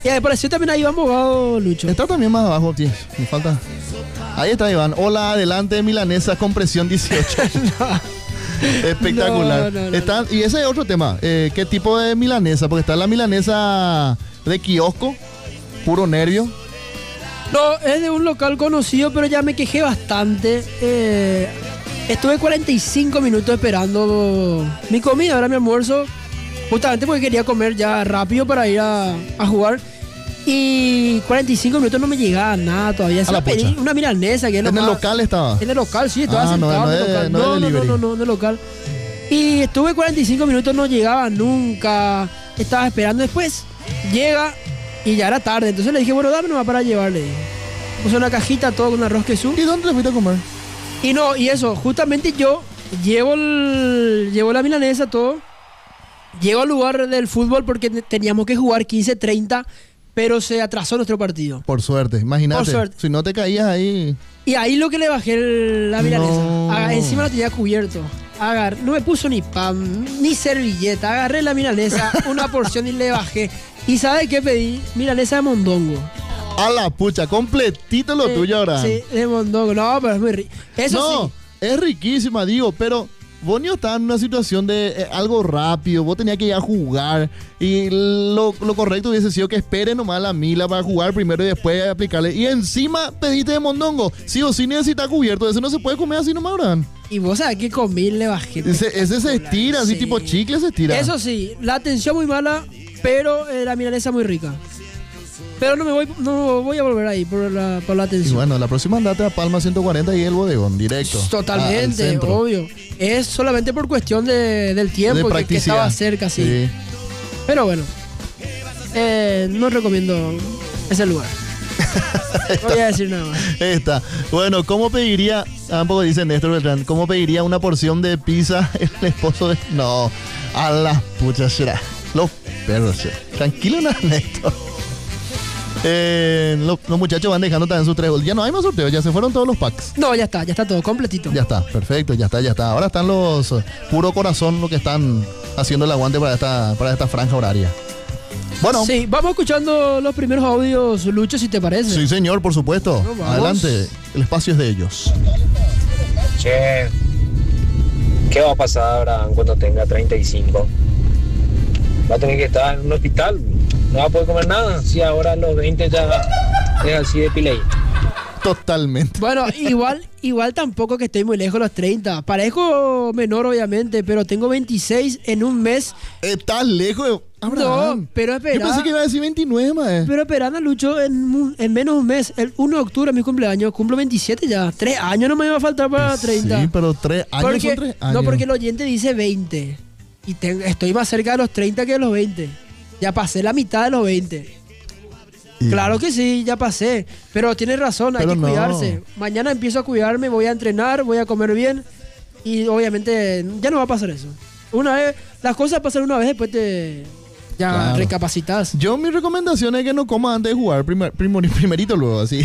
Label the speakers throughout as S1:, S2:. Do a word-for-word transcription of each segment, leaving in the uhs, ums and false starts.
S1: Y me pareció también ahí Iván Bogado, Lucho.
S2: Está también más abajo, tío. Me falta. Ahí está Iván. Hola, adelante, milanesa con presión dieciocho. No. Espectacular. No, no, no, está, no. Y ese es otro tema. Eh, ¿Qué tipo de milanesa? Porque está la milanesa de kiosco, puro nervio.
S1: No, es de un local conocido, pero ya me quejé bastante. Eh, estuve cuarenta y cinco minutos esperando mi comida, ahora mi almuerzo. Justamente porque quería comer ya rápido para ir a, a jugar. Y cuarenta y cinco minutos no me llegaba nada todavía. Se la pedí una milanesa. Que es
S2: ¿En
S1: lo
S2: el
S1: más,
S2: local estaba?
S1: En el local, sí, estaba
S2: ah,
S1: sentado
S2: no,
S1: en el
S2: no
S1: local.
S2: No,
S1: no,
S2: no,
S1: no, no, no, no, en el local. Y estuve cuarenta y cinco minutos, no llegaba nunca. Estaba esperando. Después llega y ya era tarde. Entonces le dije, bueno, dame nomás para llevarle. Puse una cajita, todo con arroz queso.
S2: ¿Y dónde te fuiste a comer?
S1: Y no, y eso, justamente yo llevo, el, llevo la milanesa, todo. Llego al lugar del fútbol porque teníamos que jugar quince treinta, pero se atrasó nuestro partido.
S2: Por suerte, imagínate.
S1: Por suerte.
S2: Si no te caías ahí.
S1: Y ahí lo que le bajé el, la milanesa.
S2: No.
S1: Aga, encima la tenía cubierto. Agar, no me puso ni pan, ni servilleta. Agarré la milanesa, una porción y le bajé. ¿Y sabe qué pedí? Milanesa de mondongo.
S2: A la pucha, completito lo
S1: eh,
S2: tuyo ahora.
S1: Sí, de mondongo. No, pero es muy rico. Eso
S2: no,
S1: sí.
S2: Es riquísima, digo, pero vos no estabas en una situación de eh, algo rápido, vos tenías que ir a jugar y lo, lo correcto hubiese sido que espere nomás la mila para jugar primero y después aplicarle. Y encima pediste de mondongo, sí o sí necesita cubierto, ese no se puede comer así nomás, Abraham.
S1: Y vos sabés que comí, le bajé.
S2: Ese, ese se estira, así
S1: sí.
S2: tipo chicle se estira.
S1: Eso sí, la atención muy mala, pero eh, la milanesa muy rica. Pero no me voy, no voy a volver ahí por la, por la atención.
S2: Y bueno, la próxima andate a Palma ciento cuarenta y el bodegón, directo.
S1: Totalmente, a, obvio. Es solamente por cuestión de, del tiempo,
S2: de
S1: que, que estaba cerca, sí. sí. Pero bueno, eh, no recomiendo ese lugar. No voy a decir nada más.
S2: Está. Bueno, ¿cómo pediría, tampoco dice Néstor Beltrán, cómo pediría una porción de pizza el esposo de... No, a la pucha será. Los perros, será. Tranquilo, no, Néstor. Eh, los, los muchachos van dejando también sus tres goles. Ya no hay más sorteos, ya se fueron todos los packs.
S1: No, ya está, ya está todo completito.
S2: Ya está, perfecto, ya está, ya está. Ahora están los uh, puro corazón los que están haciendo el aguante para esta, para esta franja horaria. Bueno.
S1: Sí, vamos escuchando los primeros audios, Lucho, si te parece.
S2: Sí, señor, por supuesto.
S1: No,
S2: adelante, el espacio es de ellos.
S3: Che, ¿qué va a pasar ahora cuando tenga treinta y cinco? Va a tener que estar en un hospital. No va a poder comer nada. Si ahora a los veinte ya es así de piley.
S2: Totalmente.
S1: Bueno, igual, igual tampoco que estoy muy lejos de los treinta. Parezco menor, obviamente, pero tengo veintiséis en un mes.
S2: ¿Estás lejos de Abraham?
S1: No, pero espera.
S2: Yo pensé que iba a decir veintinueve, mae.
S1: Pero espera, Lucho, en, en menos de un mes, el uno de octubre, mi cumpleaños, cumplo veintisiete ya. Tres años no me iba a faltar para treinta.
S2: Sí, pero tres años
S1: porque,
S2: son tres años.
S1: No, porque el oyente dice veinte. Y tengo, estoy más cerca de los treinta que de los veinte. Ya pasé la mitad de los veinte. Y... Claro que sí, ya pasé. Pero tienes razón, hay pero que no. cuidarse. Mañana empiezo a cuidarme, voy a entrenar, voy a comer bien. Y obviamente ya no va a pasar eso. Una vez, las cosas pasan una vez, después te... Ya claro. recapacitas.
S2: Yo mi recomendación es que no comas antes de jugar, primer, primer, primerito luego, así.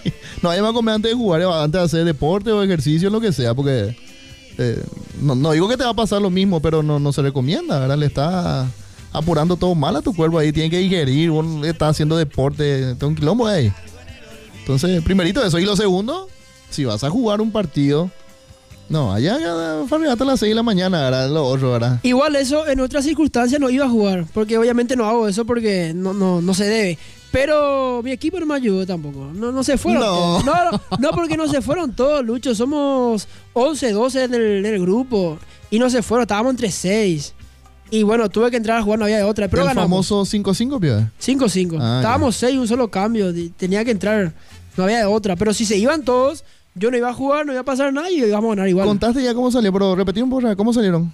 S2: No vayas a comer antes de jugar, antes de hacer deporte o ejercicio, lo que sea, porque... Eh, no, no digo que te va a pasar lo mismo, pero no, no se recomienda, ¿verdad? Le está apurando todo mal a tu cuerpo ahí, tiene que digerir, vos estás haciendo deporte, tengo un quilombo ahí. Entonces, primerito eso. Y lo segundo, si vas a jugar un partido, no, allá hasta las seis de la mañana, ¿verdad? Lo otro, ¿verdad?
S1: Igual eso en otras circunstancias no iba a jugar, porque obviamente no hago eso porque no, no, no se debe. Pero mi equipo no me ayudó tampoco. No, no se fueron
S2: no.
S1: todos. No, no, no, porque no se fueron todos, Lucho. Somos once, doce en el, en el grupo. Y no se fueron, estábamos entre seis. Y bueno, tuve que entrar a jugar, no había de otra. Pero
S2: ¿El
S1: ganamos.
S2: famoso cinco cinco, pío?
S1: cinco cinco. Ah, estábamos seis, un solo cambio. Tenía que entrar, no había de otra. Pero si se iban todos, yo no iba a jugar, no iba a pasar nada y íbamos a ganar igual.
S2: Contaste ya cómo salió, pero repetí un poco, ¿cómo salieron?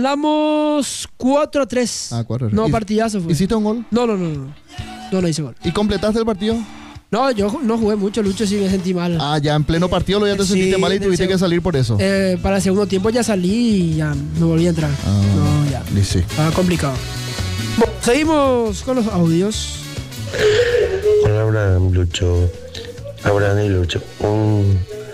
S1: Ganamos cuatro a tres.
S2: Ah, cuatro a tres.
S1: No, partidazo fue.
S2: ¿Hiciste un gol?
S1: No, no, no, no. No, no hice gol.
S2: ¿Y completaste el partido?
S1: No, yo no jugué mucho, Lucho, sí me sentí mal.
S2: Ah, ya en pleno partido lo ya te sí, sentiste mal y tuviste que salir por eso.
S1: Eh, para el segundo tiempo ya salí y ya no volví a entrar.
S2: Ah,
S1: no, ya.
S2: Sí.
S1: Estaba complicado. Bueno, seguimos con los audios.
S4: Hola, Abraham, Lucho. Abraham y Lucho. Un,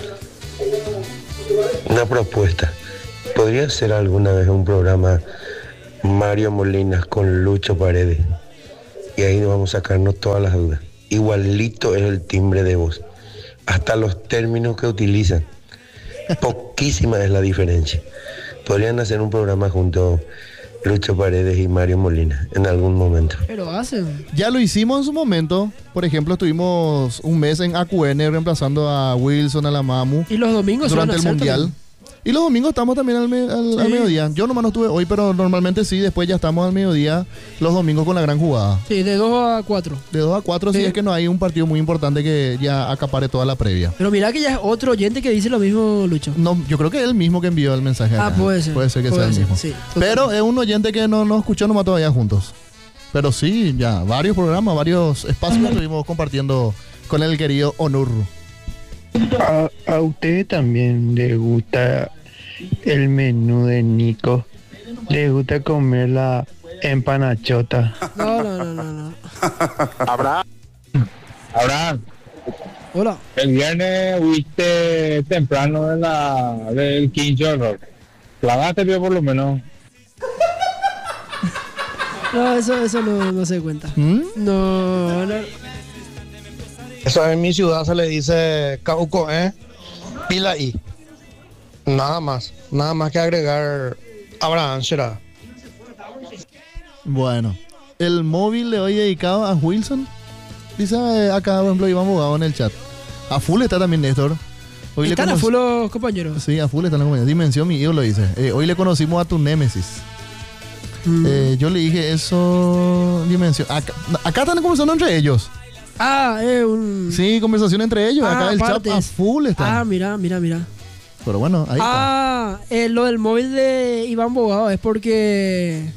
S4: una propuesta. ¿Podría ser alguna vez un programa Mario Molinas con Lucho Paredes? y ahí nos vamos a sacarnos todas las dudas. Igualito es el timbre de voz, hasta los términos que utilizan. Poquísima es la diferencia. Podrían hacer un programa juntos Lucho Paredes y Mario Molina en algún momento.
S1: Pero hacen.
S2: Ya lo hicimos en su momento. Por ejemplo, estuvimos un mes en A Q N reemplazando a Wilson, a la Mamu.
S1: Y los domingos
S2: durante el Mundial. También. Y los domingos estamos también al, me, al, sí. al mediodía. Yo nomás no estuve hoy, pero normalmente sí. Después ya estamos al mediodía los domingos con la gran jugada.
S1: Sí, de dos a cuatro.
S2: De dos a cuatro, sí. Si es que no hay un partido muy importante que ya acapare toda la previa.
S1: Pero mira que ya es otro oyente que dice lo mismo, Lucho.
S2: No, yo creo que es el mismo que envió el mensaje.
S1: Ah,
S2: acá.
S1: puede ser.
S2: Puede ser que
S1: puede
S2: sea
S1: ser,
S2: el mismo.
S1: Sí,
S2: pero es un oyente que no nos escuchó nomás todavía juntos. Pero sí, ya varios programas, varios espacios que estuvimos compartiendo con el querido Onurru.
S5: A, a usted también le gusta el menú de Nico. Le gusta comer la empanachota.
S1: No, no, no, no, no.
S6: Abraham. Abraham.
S1: Hola.
S6: El viernes fuiste temprano de la, del quincho rock. Clavaste por lo menos.
S1: No, eso, eso no, no se cuenta. ¿Mm? No, no.
S7: Eso en mi ciudad se le dice cauco, ¿eh? Pila I. Nada más, nada más que agregar Abraham será.
S2: Bueno, el móvil de hoy dedicado a Wilson. Dice acá, por ejemplo, Iván Bogado en el chat. A full está también Néstor.
S1: Hoy ¿Están le conoc- a full los compañeros?
S2: Sí, a full están los compañeros. Dimensión, mi hijo lo dice. Eh, hoy le conocimos a tu némesis. Mm. Eh, yo le dije eso, Dimensión. Acá, acá están conversando entre ellos.
S1: Ah, es eh, un...
S2: Sí, conversación entre ellos.
S1: Ah,
S2: acá el
S1: partes.
S2: chat a full está.
S1: Ah, mira, mira, mira.
S2: Pero bueno, ahí
S1: ah, está. Eh, lo del móvil de Iván Bogado es porque...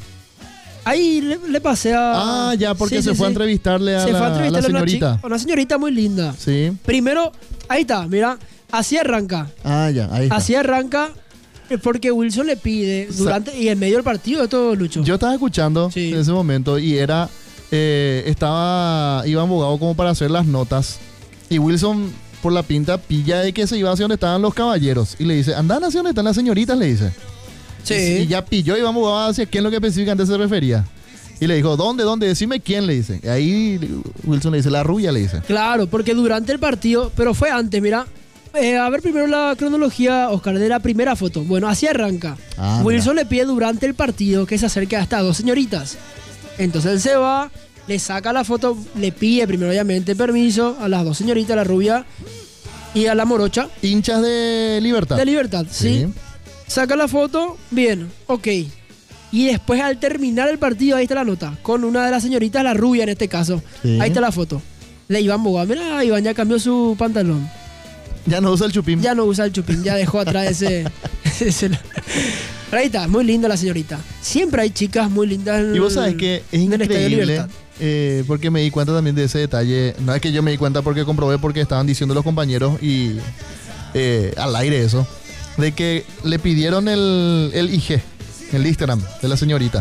S1: Ahí le, le pasé a...
S2: Ah, ya, porque sí, se sí,
S1: sí.
S2: fue a entrevistarle a,
S1: se
S2: la,
S1: fue a, entrevistarle
S2: a la señorita.
S1: Una, chica, una señorita muy linda.
S2: Sí.
S1: Primero, ahí está, mira. Así arranca.
S2: Ah, ya, ahí está.
S1: Así arranca porque Wilson le pide durante y en medio del partido de todo, Lucho.
S2: Yo estaba escuchando sí. en ese momento y era... Eh, estaba Iván Bogado como para hacer las notas y Wilson por la pinta pilla de que se iba hacia donde estaban los caballeros y le dice, andan hacia donde están las señoritas, le dice.
S1: Sí.
S2: Y, y ya pilló Iván Bogado hacia quién lo que específicamente se refería. Y le dijo, ¿dónde, dónde? Decime quién, le dice. Y ahí Wilson le dice, la rubia, le dice.
S1: Claro, porque durante el partido, pero fue antes, mira. Eh, a ver primero la cronología, Oscar, de la primera foto. Bueno, así arranca. Ah, Wilson mira. Le pide durante el partido que se acerque a estas dos señoritas. Entonces él se va, le saca la foto, le pide primero obviamente permiso a las dos señoritas, la rubia y a la morocha.
S2: Hinchas de Libertad.
S1: De Libertad, sí. sí. Saca la foto, bien, ok. Y después al terminar el partido, ahí está la nota, con una de las señoritas, la rubia en este caso. Sí. Ahí está la foto. De Iván Bogado. Mira, Iván ya cambió su pantalón.
S2: Ya no usa el chupín.
S1: Ya no usa el chupín, ya dejó atrás ese... ese Pero ahí está, muy linda la señorita. Siempre hay chicas muy lindas en,
S2: y vos sabés que es increíble, eh, porque me di cuenta también de ese detalle. No es que yo me di cuenta porque comprobé, porque estaban diciendo los compañeros y eh, al aire eso, de que le pidieron el, el I G, el Instagram de la señorita.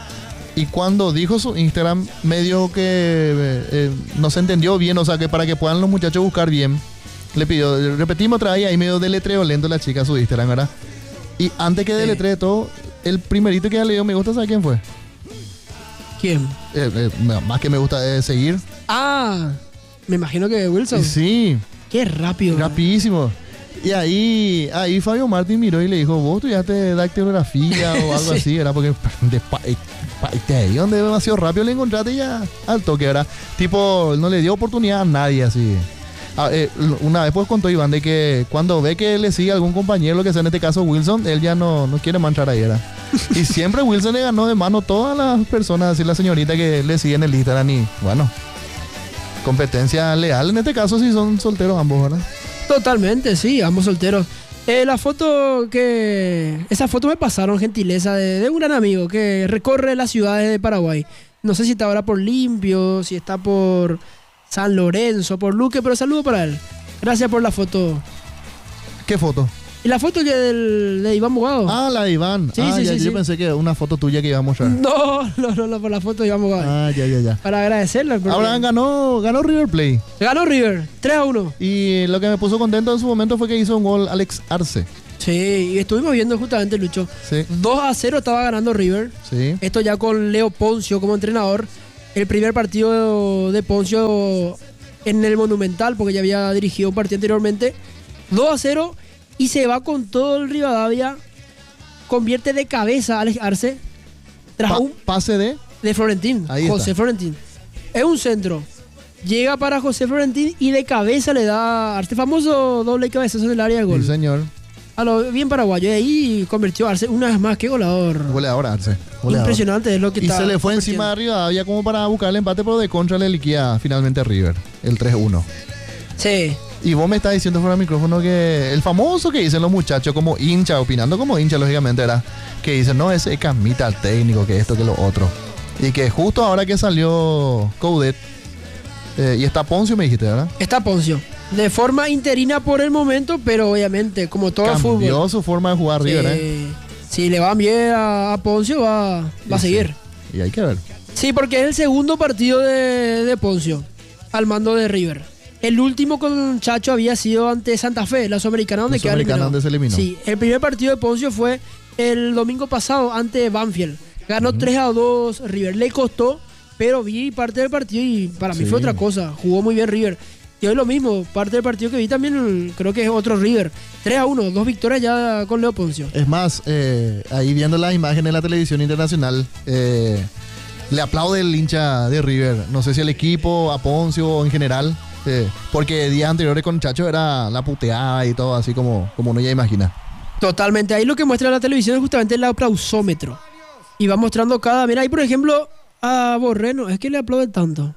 S2: Y cuando dijo su Instagram, medio que eh, eh, no se entendió bien, o sea que para que puedan los muchachos buscar bien, le pidió, repetimos otra vez, ahí medio deletreo lento la chica su Instagram, ¿verdad? Y antes que deletree sí. todo, el primerito que ya le dio me gusta, ¿sabe quién fue?
S1: ¿Quién?
S2: Eh, eh, más que me gusta eh, seguir.
S1: Ah, me imagino que Wilson.
S2: Sí.
S1: Qué rápido.
S2: Rapidísimo. Y ahí, ahí Fabio Martín miró y le dijo, vos estudiaste dactilografía o algo sí. así, ¿verdad? Porque de pa, pa, te ahí donde demasiado rápido le encontraste ya al toque, ¿verdad? Tipo, no le dio oportunidad a nadie así. Ah, eh, una vez pues contó Iván de que cuando ve que le sigue algún compañero, lo que sea en este caso Wilson, él ya no, no quiere manchar ahí, ¿verdad? Y siempre Wilson le ganó de mano todas las personas, así la señorita que le siguen en el Instagram y bueno, competencia leal en este caso si son solteros ambos, ¿verdad?
S1: Totalmente, sí, ambos solteros. Eh, la foto que... Esa foto me pasaron, gentileza de, de un gran amigo que recorre las ciudades de Paraguay. No sé si está ahora por Limpio, si está por... San Lorenzo, por Luque, pero saludo para él. Gracias por la foto.
S2: ¿Qué foto?
S1: Y la foto que del, de Iván Bogado.
S2: Ah, la de Iván.
S1: Sí,
S2: ah,
S1: sí,
S2: ya,
S1: sí,
S2: yo
S1: sí.
S2: pensé que una foto tuya que iba a mostrar.
S1: No, no, no, no, por la foto de Iván Bogado.
S2: Ah, ya, ya, ya.
S1: Para agradecerle. Porque...
S2: Abraham ganó, ganó River Plate.
S1: Ganó River, tres a uno.
S2: Y lo que me puso contento en su momento fue que hizo un gol Alex Arce.
S1: Sí, y estuvimos viendo justamente, Lucho.
S2: Sí.
S1: dos a cero estaba ganando River.
S2: Sí.
S1: Esto ya con Leo Poncio como entrenador. el primer partido de Poncio en el Monumental, porque ya había dirigido un partido anteriormente, dos a cero, y se va con todo el Rivadavia, convierte de cabeza a Alex Arce, tras
S2: Pa-
S1: un
S2: pase de...
S1: de Florentín,
S2: Ahí
S1: José
S2: está.
S1: Florentín. Es un centro. Llega para José Florentín y de cabeza le da Arce, famoso doble cabezazo en el área de gol.
S2: Sí, señor.
S1: A lo bien paraguayo. Y ahí convirtió a Arce una vez más. Qué goleador.
S2: Goleador Arce. Goleador.
S1: Impresionante es lo que
S2: Y
S1: está
S2: se le fue
S1: convirtiendo.
S2: encima de Rivadavia como para buscar el empate, pero de contra le liquida finalmente River, el tres uno.
S1: Sí.
S2: Y vos me estás diciendo fuera del micrófono que el famoso que dicen los muchachos como hincha, opinando como hincha, lógicamente, era que dicen, no, ese camita al técnico, que esto, que lo otro. Y que justo ahora que salió Coudet, eh, y está Poncio, me dijiste, ¿verdad?
S1: Está Poncio. De forma interina por el momento, pero obviamente, como todo el
S2: Cambió
S1: fútbol.
S2: su forma de jugar River, ¿eh?
S1: eh, Si le va bien a, a Poncio, va, va a
S2: Sí,
S1: seguir.
S2: sí. Y hay que ver.
S1: Sí, porque es el segundo partido de, de Poncio al mando de River. El último con Chacho había sido ante Santa Fe, la Sudamericana, donde
S2: La
S1: queda
S2: Sudamericana,
S1: eliminado.
S2: donde se eliminó.
S1: Sí, el primer partido de Poncio fue el domingo pasado ante Banfield. Ganó tres a dos River. Le costó, pero vi parte del partido y para mí
S2: Sí.
S1: fue otra cosa. Jugó muy bien River. Y hoy lo mismo, parte del partido que vi también creo que es otro River. tres a uno, dos victorias ya con Leo Poncio.
S2: Es más, eh, ahí viendo las imágenes de la televisión internacional, eh, le aplaude el hincha de River. No sé si el equipo, a Poncio o en general. eh, porque días anteriores con Chacho era la puteada y todo, así como, como uno ya imagina.
S1: Totalmente. Ahí lo que muestra la televisión es justamente el aplausómetro. Y va mostrando cada... Mira, ahí por ejemplo a Borreno. Es que le aplauden tanto.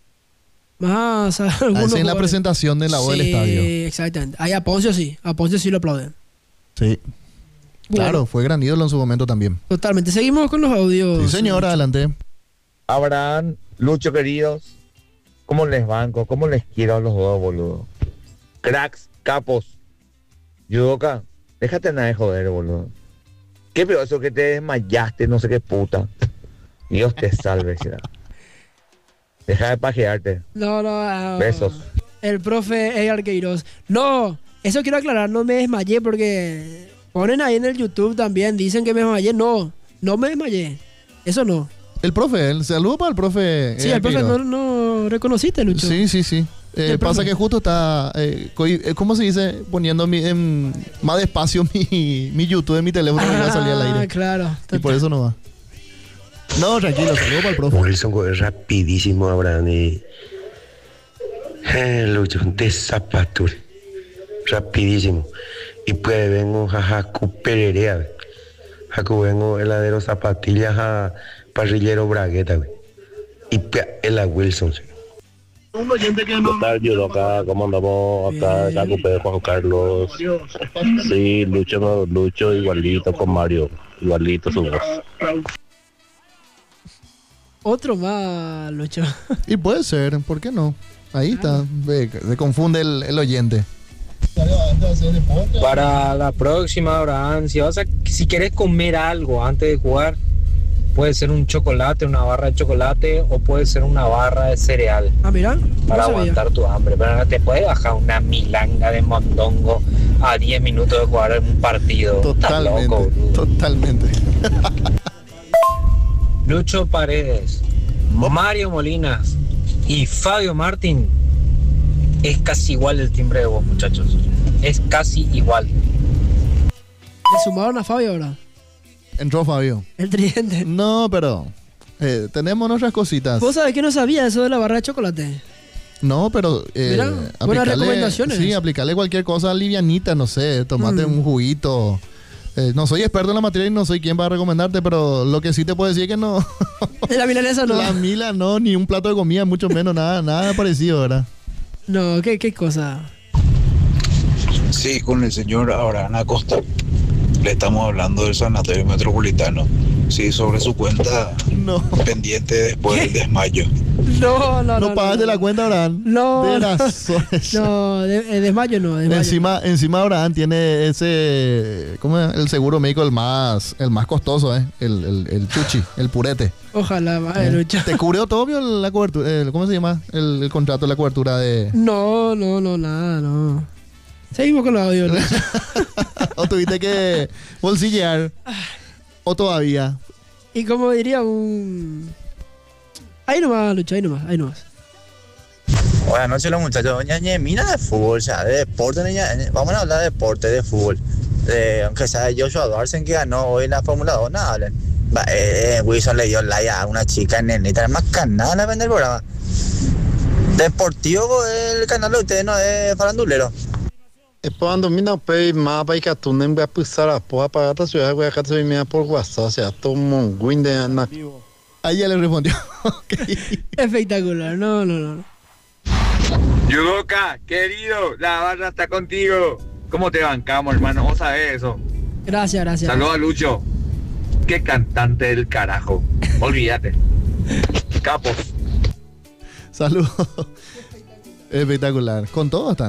S1: Más a
S2: Ah,
S1: algunos
S2: esa es en la
S1: jugadores.
S2: presentación de la voz del
S1: Sí,
S2: estadio.
S1: exactamente. Ahí a Poncio sí. A Poncio sí lo aplauden.
S2: Sí.
S1: Bueno,
S2: Claro, fue gran ídolo en su momento también.
S1: Totalmente. Seguimos con los audios.
S2: Sí, señor, adelante.
S8: Abraham, Lucho queridos, ¿cómo les banco? ¿Cómo les quiero a los dos, boludo? Cracks, capos. Yudoka, déjate nada de joder, boludo. Qué peor eso que te desmayaste, no sé qué puta. Dios te salve, será. Deja de pajearte.
S1: No, no. ah,
S8: Besos.
S1: El profe Edgar Queiroz. No, eso quiero aclarar. No me desmayé porque ponen ahí en el YouTube también. Dicen que me desmayé. No, no me desmayé. Eso no.
S2: El profe, el saludo para el profe.
S1: Sí,
S2: eh,
S1: el profe
S2: Queiroz.
S1: no, no reconociste, Lucho.
S2: Sí, sí, sí. Eh,
S1: El
S2: pasa
S1: profe.
S2: que justo está, eh, coi- eh, ¿cómo se dice? Poniendo mi, en- más despacio mi, mi YouTube en mi teléfono y va a salir al
S1: Ah,
S2: aire.
S1: claro.
S2: Y por eso no va. No, tranquilo, saludo para el profe.
S4: Wilson es rapidísimo, Abraham. Y... Eh, Lucho, un desapatur. Rapidísimo. Y pues vengo a Jacu Pererea. Jacu vengo heladero zapatillas a parrillero bragueta. güey. Y pues el a Wilson. ¿sí?
S9: ¿Qué tal, Yudoka? ¿Cómo andamos? Acá, acá de Juan Carlos. Sí, Lucho, no, Lucho igualito con Mario. Igualito su voz.
S1: Otro más, Lucho.
S2: Y puede ser, ¿por qué no? Ahí está, ve, se confunde el, el oyente.
S3: Para la próxima, Abraham, si vas a, si quieres comer algo antes de jugar, puede ser un chocolate, una barra de chocolate, o puede ser una barra de cereal
S1: Ah, mira.
S3: para
S1: no sabía.
S3: aguantar tu hambre. Pero no te puedes bajar una milanga de mondongo a diez minutos de jugar un partido. Estás
S2: Totalmente,
S3: loco, boludo.
S2: totalmente.
S3: Lucho Paredes, Mario Molinas y Fabio Martín. Es casi igual el timbre de voz, muchachos. Es casi igual.
S1: Le sumaron a Fabio ahora.
S2: Entró Fabio.
S1: El tridente.
S2: No, pero eh, tenemos nuestras cositas.
S1: ¿Vos sabés que no sabía eso de la barra de chocolate?
S2: No, pero eh,
S1: Mira, buenas
S2: aplicarle-
S1: recomendaciones.
S2: Sí, aplicarle cualquier cosa livianita, no sé, tomate
S1: Mm.
S2: un juguito. Eh, no soy experto en la materia y no soy quien va a recomendarte, pero lo que sí te puedo decir es que no.
S1: De la milanesa no.
S2: La mila no, ni un plato de comida, mucho menos, nada, nada parecido, ¿verdad?
S1: No, ¿qué, qué cosa?
S10: Sí, con el señor Abraham Acosta. Le estamos hablando del Sanatorio Metropolitano. Sí, sobre su cuenta
S2: No.
S10: pendiente después del desmayo.
S1: No, no, no.
S2: No pagaste la cuenta, Abraham.
S1: No,
S2: De
S1: no.
S2: razones.
S1: No, de, eh, desmayo no. Desmayo.
S2: Encima, encima Abraham tiene ese, ¿cómo es? El seguro médico el más, el más costoso, ¿eh? El, el, el chuchi, el purete.
S1: Ojalá, madre
S2: ¿Eh?
S1: Lucho.
S2: ¿Te cubrió todo vio, la cobertura? el- ¿Cómo se llama? El, el contrato, la cobertura de...
S1: No, no, no, nada, no. Seguimos con los audios, Lucho.
S2: ¿O tuviste que bolsillear? ¿O todavía?
S1: Y como diría un Ahí nomás, Lucho, ahí nomás, ahí nomás.
S11: Buenas noches los muchachos. Ñañe, mira de fútbol, o sea, de deporte, ña, vamos a hablar de deporte, de fútbol. De, aunque sea Joshua Doarsen que ganó hoy la Fórmula dos, nada, hablen. Va, eh, Wilson le dio like a una chica nenita, más canal a vender el programa. Deportivo, el canal de ustedes no es farandulero.
S12: Quando me não pei mapa e que tu nem vai passar a porra para a ciudad voy a dejar de me por WhatsApp, o sea, todo monguín de na.
S2: Ahí ya le respondió.
S1: Espectacular, no, no, no.
S8: Yudoka, querido, la barra está contigo. ¿Cómo te bancamos, hermano? Vos sabés eso.
S1: Gracias, gracias.
S8: Saludos a Lucho. Qué cantante del carajo. Olvídate. Capos.
S2: Saludos. Espectacular. Con todo están.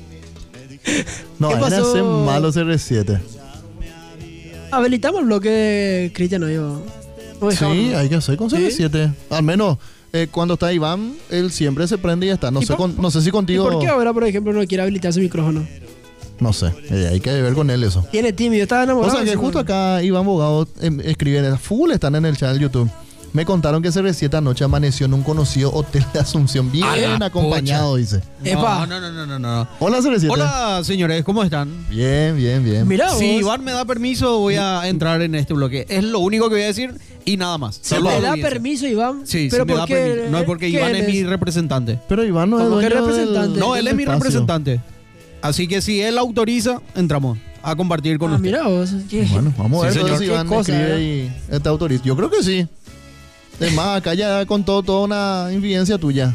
S2: No,
S1: ¿Qué
S2: van a
S1: pasó?
S2: ser malos R siete.
S1: Habilitamos el bloque Cristiano, yo. No dejamos,
S2: Sí,
S1: ¿no?
S2: hay que hacer con
S1: ¿Sí?
S2: R siete. Al menos eh, cuando está Iván, él siempre se prende y ya está. No,
S1: ¿Y
S2: sé,
S1: por-
S2: con- no sé si
S1: ¿Y
S2: contigo.
S1: por qué ahora, por ejemplo, no quiere habilitar su micrófono?
S2: No sé. Eh, hay que ver con él eso.
S1: Tiene tímido, estaba
S2: O
S1: enamorado.
S2: sea que
S1: ese
S2: justo
S1: güey.
S2: acá Iván Bogado eh, escribe, full están en el chat de YouTube. Me contaron que C R siete anoche amaneció en un conocido hotel de Asunción, bien
S13: A la
S2: acompañado,
S13: pocha.
S2: dice.
S1: Epa.
S13: No, no, no, no, no, no.
S2: Hola C R siete.
S13: Hola, señores, ¿cómo están?
S2: Bien, bien, bien.
S1: Mirá vos.
S13: Si Iván me da permiso, voy a entrar en este bloque. Es lo único que voy a decir y nada más.
S1: ¿Se
S13: Solo
S1: le da
S13: audiencia.
S1: permiso, Iván?
S13: Sí,
S1: ¿Pero
S13: sí me
S1: por
S13: da
S1: qué?
S13: permiso. No, porque Iván
S1: ¿Quién
S13: es mi representante.
S2: Pero Iván no es
S1: ¿Cómo que
S2: dueño del-
S1: representante?
S13: No, él es mi
S2: espacio.
S13: representante. Así que si él autoriza, entramos a compartir con
S1: Ah,
S13: usted.
S1: mirá vos. ¿Qué?
S2: Bueno, vamos a ver
S13: Sí,
S2: entonces si
S1: señor.
S2: Iván
S1: Qué cosa,
S2: escribe
S1: ¿eh?
S2: y te autoriza. Yo creo que sí. Es más, acá ya contó toda una infidencia tuya.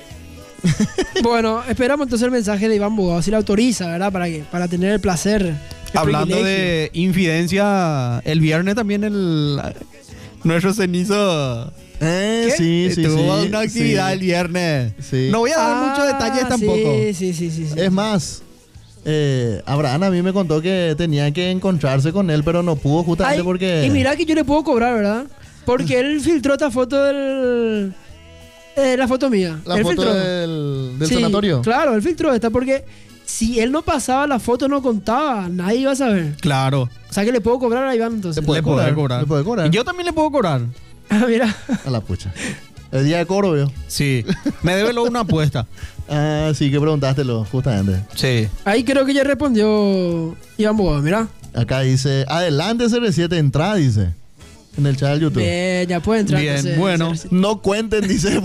S1: Bueno, esperamos entonces el mensaje de Iván Bogado, si le autoriza, ¿verdad? Para que, para tener el placer. el
S13: Hablando
S1: privilegio.
S13: de infidencia, el viernes también el nuestro cenizo
S2: Eh,
S1: ¿Qué?
S2: sí, sí,
S13: tuvo
S2: sí.
S13: una actividad
S2: sí.
S13: el viernes.
S2: Sí.
S13: No voy a dar
S1: Ah,
S13: muchos detalles tampoco.
S1: Sí, sí, sí, sí, sí.
S2: Es más, eh, Abraham a mí me contó que tenía que encontrarse con él, pero no pudo justamente
S1: Ay,
S2: porque...
S1: Y mira que yo le puedo cobrar, ¿verdad? Porque él filtró esta foto del... eh, la foto mía.
S2: La
S1: Él
S2: foto
S1: filtró.
S2: del, del
S1: Sí,
S2: sanatorio.
S1: Claro, él filtró esta porque si él no pasaba la foto, no contaba, nadie iba a saber.
S13: Claro.
S1: O sea que le puedo cobrar a Iván entonces.
S2: Le puede
S13: Le puede
S2: cobrar,
S13: cobrar.
S2: le puede cobrar.
S13: Y yo también le puedo cobrar.
S1: Ah, mira.
S2: A la pucha. El día de cobro, veo.
S13: Sí. Me debe luego una apuesta.
S2: Ah, sí, que preguntástelo, justamente.
S13: Sí.
S1: Ahí creo que ya respondió Iván Bogado, mira.
S2: Acá dice, adelante C R siete, entra, dice. En el chat del YouTube.
S1: Bien, ya puede entrar.
S13: Bien,
S1: entonces,
S13: bueno.
S1: sí, sí.
S2: No cuenten, dice.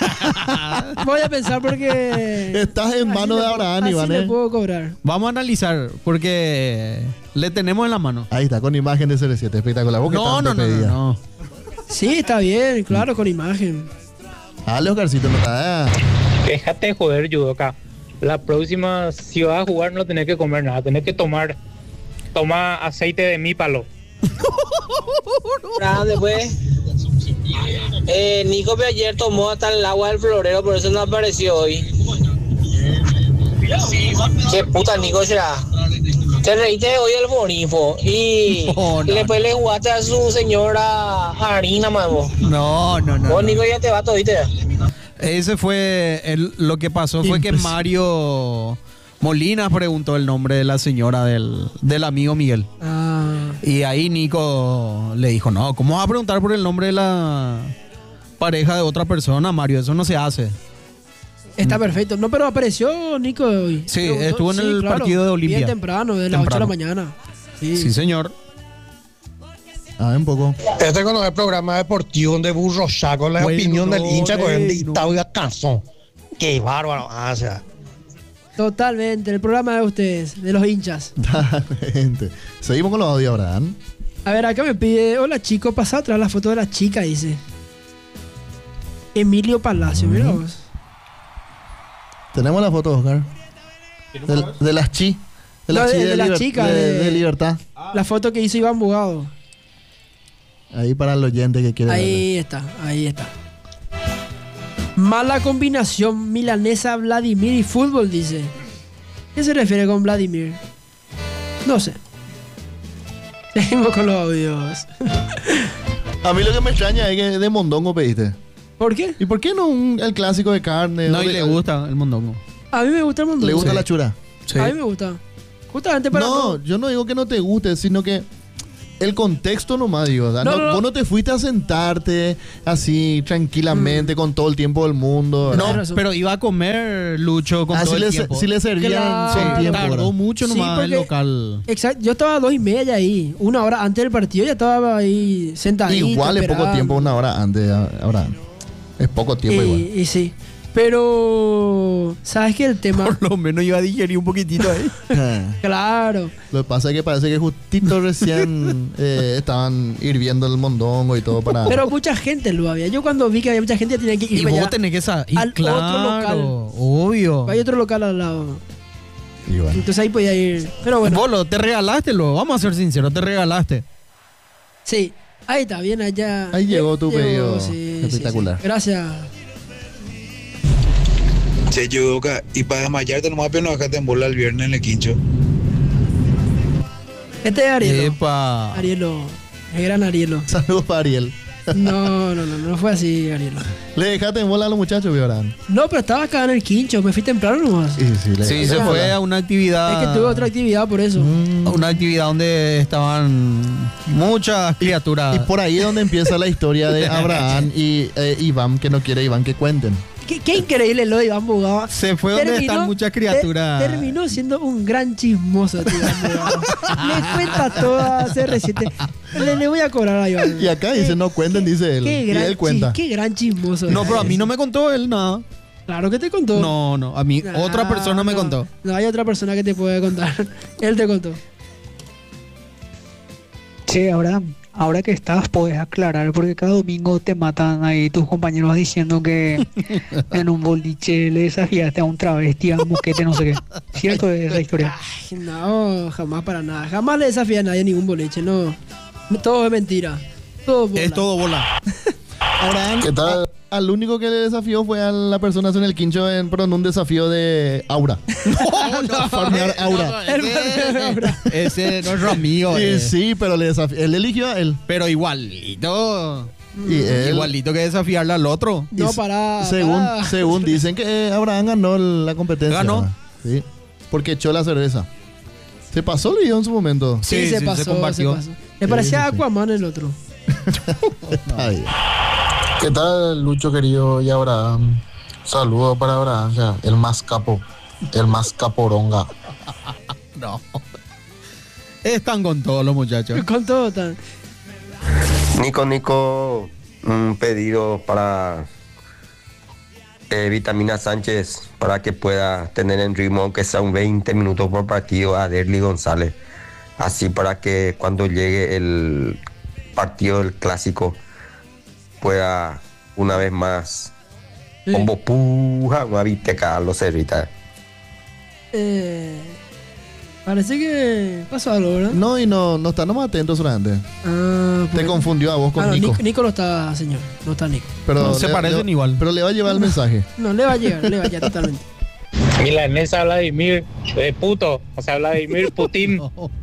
S1: Voy a pensar porque...
S2: Estás en
S1: así
S2: manos
S1: le
S2: de
S1: puedo-
S2: Abraham,
S1: así
S2: Iván.
S1: le
S2: ¿eh?
S1: puedo cobrar.
S13: Vamos a analizar porque le tenemos en la mano.
S2: Ahí está, con imagen de C R siete, espectacular. ¿Vos qué
S13: No,
S2: tanto
S13: no, no,
S2: pedías?
S13: no, no.
S1: Sí, está bien, claro, con imagen.
S2: Dale, Oscarcito, no está.
S14: Déjate de joder, Yudoka. La próxima, si vas a jugar, no tenés que comer nada. Tenés que tomar toma aceite de mi palo.
S15: Ah, después. Eh, Nico que ayer tomó hasta el agua del florero, por eso no apareció hoy. Qué puta Nico será. Te reíste hoy el bonifo y
S13: No, no,
S15: después le jugaste a su señora harina, mamo.
S13: No, no, no.
S15: Vos,
S13: no.
S15: Nico, ya te va todito.
S13: Ese fue el- lo que pasó fue que Mario Molina preguntó el nombre de la señora del, del amigo Miguel.
S1: Ah,
S13: Y ahí Nico le dijo, no, ¿cómo vas a preguntar por el nombre de la pareja de otra persona, Mario? Eso no se hace.
S1: está perfecto. No, pero apareció Nico hoy.
S13: Sí,
S1: Preguntó-
S13: estuvo en el partido de Olimpia.
S1: Bien temprano, de las ocho de la mañana. Sí.
S13: Sí, señor.
S2: Ah, un poco.
S7: Este cuando es programa deportivo donde burro saco la
S1: Bueno,
S7: opinión del hincha con el
S1: bueno.
S7: dictado y la canción. Qué bárbaro. Ah, o sea.
S1: Totalmente, el programa de ustedes, de los hinchas.
S2: Gente. Seguimos con los audios, Abraham.
S1: A ver, acá me pide, hola chico, pasa atrás la foto de la chica, dice. Emilio Palacio, mira vos.
S2: Tenemos la foto, Oscar. De, de las chi. De
S1: No,
S2: las
S1: de-
S2: chi
S1: de la
S2: liber-
S1: chica,
S2: de,
S1: de-
S2: de libertad.
S1: La foto que hizo Iván Bugado.
S2: Ahí para el oyente que quiere verla.
S1: Ahí está, ahí está. Mala combinación milanesa, Vladimir y fútbol, dice. ¿Qué se refiere con Vladimir? No sé. Seguimos con los audios.
S2: A mí lo que me extraña es que de mondongo pediste.
S1: ¿Por qué?
S2: ¿Y por qué no un- el clásico de carne?
S13: No,
S2: O
S13: y
S2: de-
S13: le gusta el mondongo.
S1: A mí me gusta el mundo.
S2: ¿Le gusta la chura?
S13: Sí.
S1: A mí me gusta. Justamente para...
S2: No, yo no digo que no te guste, sino que el contexto nomás, digo. O sea,
S1: No,
S2: no,
S1: no, no.
S2: Vos no te fuiste a sentarte así tranquilamente con todo el tiempo del mundo.
S13: No,
S2: ¿verdad?
S13: pero iba a comer Lucho con
S2: Ah,
S13: todo
S2: si
S13: el
S2: le,
S13: tiempo.
S2: si le servían
S1: Claro.
S2: con tiempo.
S13: Tardó
S2: ¿verdad?
S13: mucho
S1: Sí,
S13: nomás el
S1: porque-
S13: local.
S1: Exacto, yo estaba a dos y media ya ahí. Una hora antes del partido ya estaba ahí sentadito.
S2: Igual es poco
S1: esperando.
S2: tiempo, una hora antes. Ahora es poco tiempo
S1: y,
S2: igual.
S1: y sí. Pero, ¿sabes qué? El tema.
S13: Por lo menos iba a digerir un poquitito ahí.
S1: Claro.
S2: Lo que pasa es que parece que justito recién eh, estaban hirviendo el mondongo y todo para...
S1: Pero mucha gente lo había. Yo cuando vi que había mucha gente tenía que
S13: Y
S1: irme
S13: vos
S1: ya
S13: tenés que saber. Y
S1: al
S13: claro,
S1: otro local.
S13: obvio.
S1: Hay otro local al lado.
S2: Y bueno.
S1: Entonces ahí podía ir. Pero bueno.
S13: Bolo, te regalaste luego. Vamos a ser sinceros, te regalaste.
S1: Sí. Ahí está, bien allá.
S2: Ahí llegó tu pedido.
S1: sí,
S2: Espectacular.
S1: sí, sí. Gracias.
S10: Che, Yudoka, y para desmayarte nomás, pero no dejaste en bola el viernes en el quincho.
S1: Este es Arielo.
S13: Epa.
S1: Arielo. El gran Arielo.
S2: Saludos para Ariel.
S1: No, no, no, no fue así, Arielo.
S2: Le dejaste en bola a los muchachos, Viorán.
S1: No, pero estaba acá en el quincho. Me fui temprano nomás.
S2: Sí, sí, le
S13: Sí,
S2: dejaste
S13: se
S2: en
S13: fue
S2: bola.
S13: a una actividad.
S1: Es que tuve otra actividad por eso.
S2: Mm.
S13: a una actividad donde estaban muchas criaturas.
S2: Y por ahí es donde empieza la historia de Abraham y eh, Iván, que no quiere Iván que cuenten.
S1: Qué, qué increíble lo de Iván Bugaba.
S13: Se fue donde están muchas criaturas.
S1: te- terminó siendo un gran chismoso, tío, Iván Bugaba. Le cuenta toda C R siete. Le, le voy a cobrar a Iván.
S2: Y acá dice, no cuenten, dice él.
S1: Qué
S2: Y
S1: gran,
S2: él cuenta.
S1: chi- qué gran chismoso.
S13: No,
S1: es.
S13: pero a mí no me contó él nada.
S1: Claro que te contó.
S13: No, no, a mí
S1: Ah,
S13: otra persona me
S1: no.
S13: contó.
S1: No, hay otra persona que te puede contar. Él te contó.
S16: Che, ahora, ahora que estás, puedes aclarar, porque cada domingo te matan ahí tus compañeros diciendo que en un boliche le desafiaste a un travesti, a un moquete, no sé qué. ¿Cierto es esa historia?
S1: Ay, no, jamás para nada. Jamás le desafía a nadie en ningún boliche, no. Todo es mentira. Todo bola.
S13: Es todo bola.
S2: Abraham, ¿qué tal? Al único que le desafió fue a la persona en el quincho, en, pero en un desafío de Aura.
S13: No, no,
S2: Farmear Aura.
S1: El farmear Aura.
S13: Ese es nuestro amigo.
S2: Sí,
S13: eh.
S2: sí, pero le desafió. Él eligió a él.
S13: Pero igualito.
S2: Y él-
S13: Igualito que desafiarle al otro.
S1: No,
S2: Y
S1: para.
S2: Según,
S1: para.
S2: según dicen que eh, Abraham ganó la competencia.
S13: ¿Ganó?
S2: ¿verdad? Sí. Porque echó la cerveza. Se pasó el video en su momento.
S1: Sí,
S13: Sí,
S1: se,
S13: sí, se
S1: pasó, se
S13: compartió.
S1: pasó. Le parecía
S2: Sí, sí.
S1: Aquaman el otro.
S2: Ay.
S12: ¿Qué tal, Lucho querido y Abraham? Saludos para Abraham, o sea, el más capo, el más caporonga.
S13: No. Están con todos los muchachos.
S1: Con todo tan.
S4: Nico, Nico, un pedido para eh, Vitamina Sánchez para que pueda tener en ritmo, aunque sea un veinte minutos por partido, a Derly González. Así para que cuando llegue el partido del clásico pueda una vez más como puja, una viteca a los cerritas.
S1: Eh, parece que pasó algo, ¿verdad?
S2: No, y no, no está nomás atento solamente.
S1: Ah,
S2: Te
S1: pues-
S2: confundió a vos con
S1: Ah, no,
S2: Nico.
S1: Nico. Nico no está, señor. No está Nico.
S2: Pero
S13: No, se
S2: le-
S13: parecen
S2: le-
S13: igual.
S2: Pero le va a llevar el mensaje.
S1: No, le va a llegar, le va a llegar totalmente.
S14: Milanesa Vladimir, de puto. O sea, Vladimir Putin.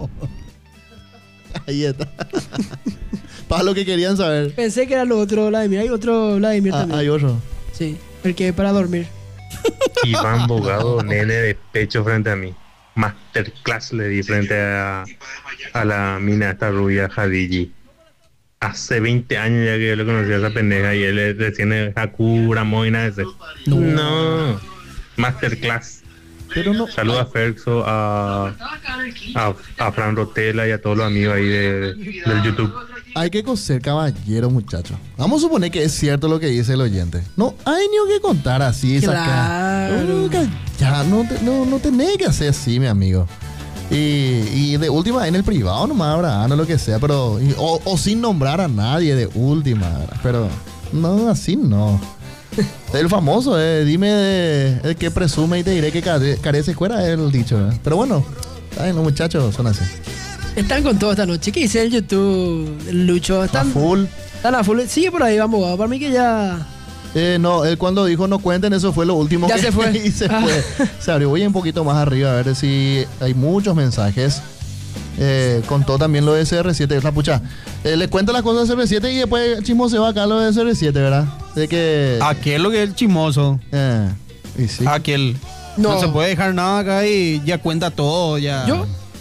S2: Ahí está. Para lo que querían saber.
S1: Pensé que era lo otro Vladimir. Hay otro Vladimir
S2: Ah,
S1: también.
S2: hay otro.
S1: Sí, el que es para dormir.
S9: Iván Bogado, nene de pecho frente a mí. Masterclass le di frente a, a la mina esta rubia Hadiji. Hace veinte años ya que yo le conocí a esa pendeja y él es recién es Hakura Moina ese. No. Masterclass.
S2: Pero no.
S9: Saludos a Ferxo, a, a, a Fran Rotela y a todos los amigos ahí de, del YouTube.
S2: Hay que ser caballero, muchachos. Vamos a suponer que es cierto lo que dice el oyente. No hay ni que contar así, sacar.
S1: Claro.
S2: No, ya, no, te- no, no tenés que hacer así, mi amigo. Y, y de última, en el privado nomás, Abraham, o lo que sea, pero. y- o, o sin nombrar a nadie de última, ¿verdad? Pero. No, así no. El famoso, eh, dime de- el que presume y te diré que care- carece fuera el dicho, ¿verdad? Pero bueno, ay, los muchachos son así.
S1: Están con todo esta noche. ¿Qué dice el YouTube, el Lucho? Están
S2: A full.
S1: Están a full. Sigue por ahí, vamos. Para mí que ya.
S2: Eh, no, él cuando dijo no cuenten, eso fue lo último
S1: Ya
S2: que
S1: se fue.
S2: y se
S1: Ah.
S2: fue. Se abrió. Voy un poquito más arriba a ver si hay muchos mensajes. Eh, contó también lo de C R siete. La pucha. Eh, le cuento las cosas de C R siete y después el chismo se va acá lo de C R siete, ¿verdad? De que.
S13: Aquel lo que es el chismoso.
S2: Eh, y sí.
S13: Aquel. No.
S1: No.
S13: se puede dejar nada acá y ya cuenta todo. Ya.
S1: Yo,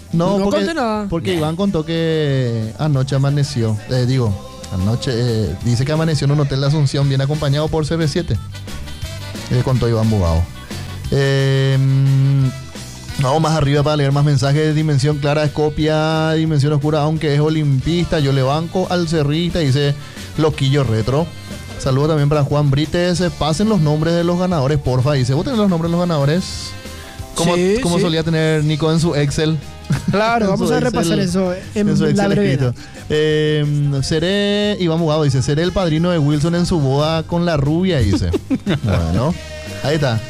S2: No,
S1: No
S2: porque,
S1: conté nada.
S2: porque Iván contó que anoche amaneció. Eh, digo, anoche eh, dice que amaneció en un hotel de Asunción bien acompañado por C B siete. Eh, contó Iván Bugado. Eh, vamos más arriba para leer más mensajes. Dimensión Clara es copia, Dimensión Oscura, aunque es olimpista. Yo le banco al cerrista, dice Loquillo Retro. Saludos también para Juan Brites. Pasen los nombres de los ganadores, porfa. Dice, ¿vos tenés los nombres de los ganadores? Como,
S1: Sí,
S2: como
S1: sí.
S2: solía tener Nico en su Excel.
S1: Claro,
S2: En
S1: vamos
S2: su
S1: a
S2: Excel-
S1: repasar eso en,
S2: en su
S1: la
S2: Excel
S1: brevedad.
S2: escrito. Eh, seré, Iván Mugado dice, seré el padrino de Wilson en su boda con la rubia, dice. Bueno, ahí está.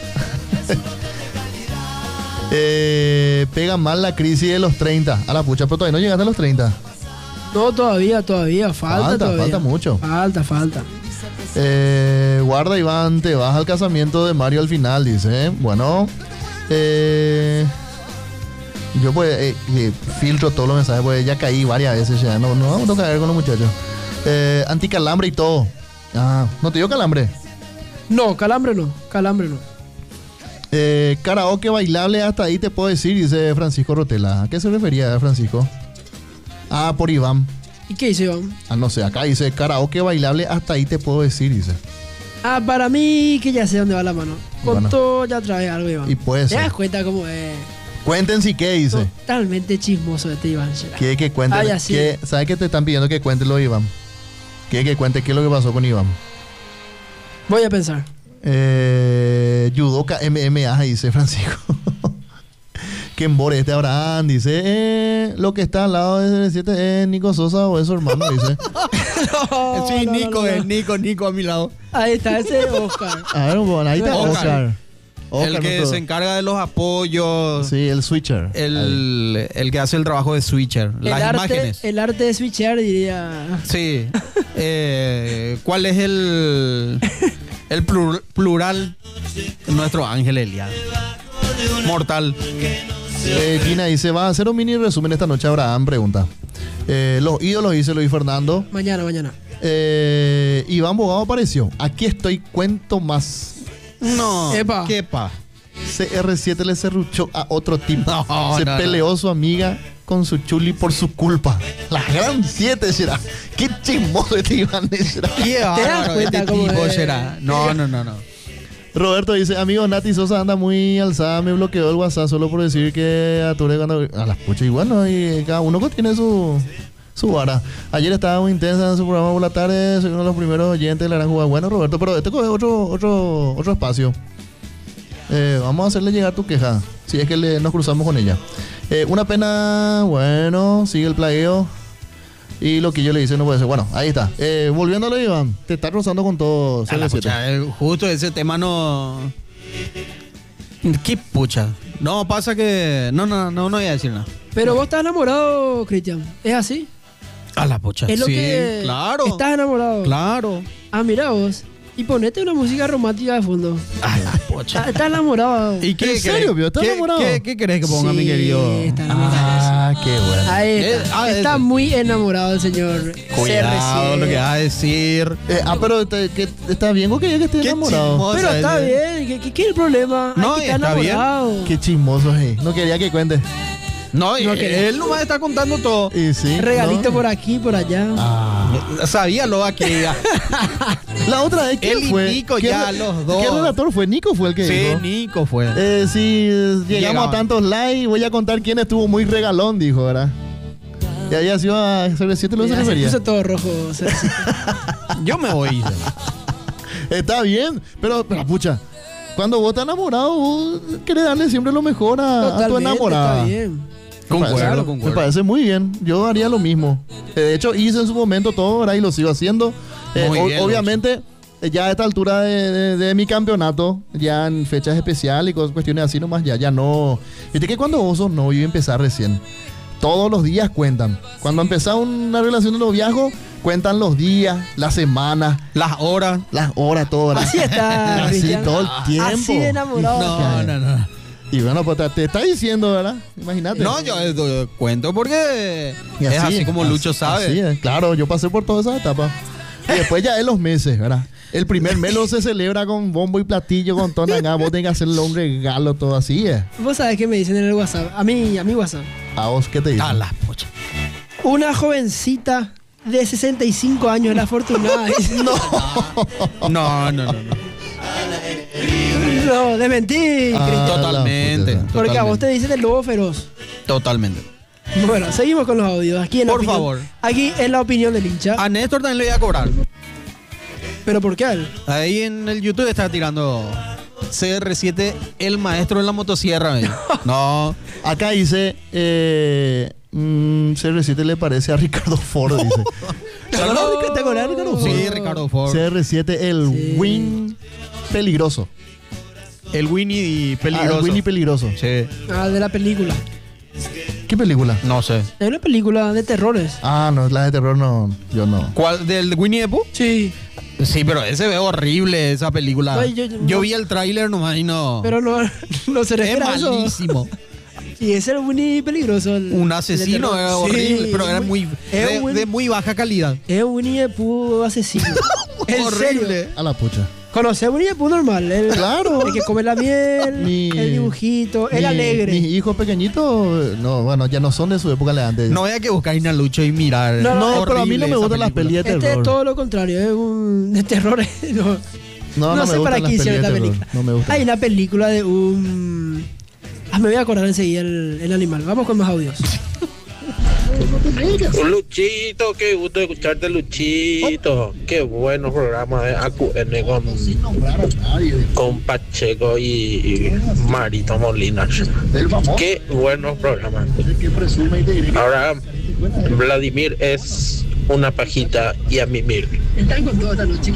S2: eh, pega mal la crisis de los treinta. A la pucha, pero todavía no llegaste a los treinta.
S1: No, todavía, todavía, falta,
S2: Falta,
S1: todavía.
S2: falta mucho.
S1: Falta, falta.
S2: Eh, guarda Iván, te vas al casamiento de Mario al final, dice. ¿eh? Bueno, eh, yo pues eh, eh, filtro todos los mensajes, pues ya caí varias veces ya. No, no vamos a caer con los muchachos. Eh, anticalambre y todo. Ah, ¿no te dio calambre?
S1: No, calambre no, calambre no.
S2: Eh, karaoke bailable hasta ahí te puedo decir, dice Francisco Rotela. ¿A qué se refería Francisco? Ah, por Iván.
S1: ¿Y qué dice Iván?
S2: Ah, no sé, acá dice karaoke bailable hasta ahí te puedo decir, dice.
S1: Ah, para mí que ya sé dónde va la mano. Con
S2: Bueno.
S1: todo ya trae algo, Iván.
S2: Y puede
S1: ¿Te
S2: ser.
S1: das cuenta cómo es?
S2: Cuenten si qué, dice.
S1: Totalmente chismoso este Iván.
S2: Quiere que cuente.
S1: Ah, ya sí.
S2: que- ¿Sabes qué te están pidiendo que cuente lo de Iván? Quiere que cuente qué es lo que pasó con Iván.
S1: Voy a pensar.
S2: Eh, Yudoka M M A, dice Francisco. Que embore este Abraham, dice. Eh, lo que está al lado de C B siete es Nico Sosa o es su hermano, dice.
S13: sí,
S1: no,
S13: Nico
S1: no, no.
S13: es Nico, Nico a mi lado.
S1: Ahí está, ese es Oscar.
S2: A ver, bueno, ahí está
S13: Oscar.
S2: Oscar. Oscar,
S13: el que
S2: nuestro-
S13: se encarga de los apoyos.
S2: Sí, el switcher.
S13: El, el que hace el trabajo de switcher.
S1: El
S13: las
S1: arte,
S13: imágenes.
S1: el arte de switchear, diría.
S13: Sí. Eh, ¿Cuál es el, el plur- plural? Nuestro ángel Elian. Mortal.
S2: Eh, Gina dice, va a hacer un mini resumen esta noche, Abraham, pregunta. Eh, los ídolos, dice Luis Fernando.
S1: Mañana, mañana.
S2: Eh, Iván Bogado apareció. Aquí estoy, cuento más.
S13: No.
S1: Epa.
S13: ¿Qué pa?
S2: C R siete le serruchó a otro tipo.
S13: No,
S2: Se
S13: no,
S2: peleó su amiga con su chuli por su culpa. La gran siete será. Qué chismoso este Iván será.
S13: ¿Qué
S1: das
S13: bárbaro
S1: cuenta
S13: este
S1: cómo
S13: tipo
S1: es?
S13: será? No, no, no, no.
S2: Roberto dice, amigo, Nati Sosa anda muy alzada, me bloqueó el WhatsApp solo por decir que ature cuando... A las puchas y bueno, y cada uno que tiene su, su vara. Ayer estaba muy intensa en su programa por la tarde, soy uno de los primeros oyentes de la gran jugada. Bueno, Roberto, pero este es otro, otro, otro espacio. Eh, vamos a hacerle llegar tu queja, si es que le- nos cruzamos con ella. Eh, una pena, bueno, sigue el plagueo. Y lo que yo le dice no puede ser. Bueno, ahí está. Eh, volviéndole, Iván, te está rozando con todo.
S13: A la
S2: C B siete.
S13: pucha, eh, justo ese tema no. ¿Qué pucha? No, pasa que. No, no, no, no voy a decir nada.
S1: Pero vos estás enamorado, Cristian. ¿Es así?
S13: A la pucha.
S1: Es lo
S13: sí,
S1: que.
S13: claro.
S1: Estás enamorado.
S13: Claro.
S1: Ah, mira vos. Y ponete una música romántica de fondo.
S13: A la pucha.
S1: Estás, estás enamorado.
S13: ¿Y qué
S2: ¿En serio, vio? ¿Estás
S13: ¿Qué,
S2: enamorado?
S13: ¿qué, qué querés que ponga,
S1: Sí,
S13: mi querido?
S1: está enamorado.
S2: Ah, qué bueno.
S1: Ahí está.
S13: Eh, ah,
S1: está
S13: eh,
S1: muy enamorado el señor.
S13: Cuidado lo que vas a decir.
S2: Eh, ah, pero te- que- está bien que que esté
S13: Qué
S2: enamorado.
S13: chismoso.
S1: Pero está
S13: ese.
S1: bien. ¿Qué, qué, qué es el problema?
S13: No,
S1: Hay que estar
S13: está bien.
S1: enamorado.
S2: Qué chismoso es. No quería que cuente.
S13: No,
S1: No
S13: eh,
S1: quería.
S13: él nomás está contando todo.
S2: Y sí.
S1: Regalito
S2: ¿no?
S1: por aquí, por allá.
S2: Ah.
S13: Sabía lo que iba.
S2: La otra vez, ¿quién
S13: Él y
S2: fue?
S13: Nico
S2: ¿Qué
S13: ya,
S2: re-
S13: los dos.
S2: ¿Qué relator fue? Nico fue el que
S13: Sí,
S2: dijo.
S13: Nico fue.
S2: Eh, si llegamos
S13: Llegaban.
S2: a tantos likes, voy a contar quién estuvo muy regalón, dijo, ¿verdad? Y ahí sido a C B siete lo se
S1: Ya se
S2: refería.
S1: puso todo rojo. Cerecito.
S13: Yo me voy.
S2: Está bien, pero, pero pucha, cuando vos estás enamorado, vos querés darle siempre lo mejor a, a tu
S1: Totalmente,
S2: enamorada.
S1: está bien.
S2: Me
S13: Concuerdo,
S2: parece-
S13: concuerdo.
S2: Me parece muy bien. Yo haría lo mismo. Eh, De hecho, hice en su momento todo, ¿verdad? Y lo sigo haciendo. Eh,
S13: Muy
S2: o-
S13: bien,
S2: obviamente, eh, ya a esta altura de, de- de mi campeonato, ya en fechas especiales y cosas, cuestiones así nomás, ya, ya no. Viste que cuando vos sos novio y empezás recién, todos los días cuentan. Cuando empezás una relación de noviazgo, cuentan los días, las semanas,
S13: Las horas.
S2: las horas, todo, ¿verdad?
S1: Así está,
S2: Así
S1: Cristian.
S2: todo el tiempo.
S1: Así de enamorado.
S13: No, no, no.
S2: Y bueno, pues te, te está diciendo, ¿verdad? Imagínate.
S13: No, yo eh, cuento porque
S2: Y
S13: es así como Lucho sabe.
S2: así es, claro, yo pasé por todas esas etapas. Y después ya es los meses, ¿verdad? El primer mes lo se celebra con bombo y platillo, con tonanga. Vos tenés que hacerle un regalo, todo así, ¿eh?
S1: Vos sabés qué me dicen en el WhatsApp. A mí, a mi WhatsApp.
S2: ¿A vos qué te dicen?
S13: A la pocha.
S1: Una jovencita de sesenta y cinco años, la afortunada.
S2: no.
S13: No, no, no, no.
S1: No, de mentir.
S13: Ah, totalmente.
S1: Porque
S13: totalmente.
S1: a vos te dicen el lobo feroz.
S13: Totalmente.
S1: Bueno, seguimos con los audios. Aquí en la
S13: Por
S1: opinión-
S13: favor.
S1: Aquí es la opinión del hincha.
S13: A Néstor también le voy a cobrar.
S1: ¿Pero por qué a él?
S13: Ahí en el YouTube está tirando C R siete, el maestro en la motosierra. ¿Ves? No.
S2: Acá dice, eh, mm, C R siete le parece a Ricardo Ford, dice.
S1: ¿Te acordás de- te acordás de Ricardo Ford?
S13: Sí, Ricardo Ford.
S2: C R siete, el
S1: Sí.
S2: Win peligroso.
S13: El Winnie peligroso.
S2: Ah, el Winnie peligroso.
S13: Sí.
S1: Ah, de la película.
S2: ¿Qué película?
S13: No sé.
S1: Es una película de terrores.
S2: Ah, no, la de terror no, yo no.
S13: ¿Cuál? ¿Del Winnie the Pooh?
S1: Sí.
S13: Sí, pero ese ve horrible esa película.
S1: No,
S13: yo
S1: yo- no.
S13: vi el tráiler nomás y no.
S1: Pero no, no se
S13: es
S1: refiere a eso.
S13: malísimo.
S1: Y ese era muy peligroso. el-
S13: Un
S1: el
S13: asesino
S1: de
S13: era
S1: terror.
S13: horrible,
S1: Sí,
S13: pero era muy
S1: es
S13: de,
S1: un-
S13: de muy baja calidad.
S1: Es un Winnie the Pooh asesino. ¿En
S13: Horrible.
S1: serio?
S2: A la pucha.
S1: ¿Conocés a Winnie the Pooh normal? El,
S2: Claro.
S1: El que come la miel,
S2: Mi-
S1: el dibujito, el
S2: Mi-
S1: alegre.
S2: Mis hijos pequeñitos, no, bueno, ya no son de su época de antes.
S13: No había que buscar a Lucho y mirar.
S1: No, no,
S2: No, pero a mí no me gustan las pelis de
S1: Este
S2: terror.
S1: es todo lo contrario, es un de terror. No,
S2: No, no,
S1: no
S2: me
S1: sé
S2: gustan
S1: para
S2: las
S1: qué hicieron
S2: pelis de
S1: esta
S2: terror.
S1: película.
S2: No me gustan.
S1: Hay una película de un... Ah, me voy a acordar enseguida el, el animal. Vamos con más audios.
S17: Luchito, qué gusto escucharte, Luchito. Qué buenos programas de A Q N con, con Pacheco y, y Marito Molina. Qué buenos programas. Ahora, Vladimir es una pajita y a mimir.
S1: Están con toda esta noche.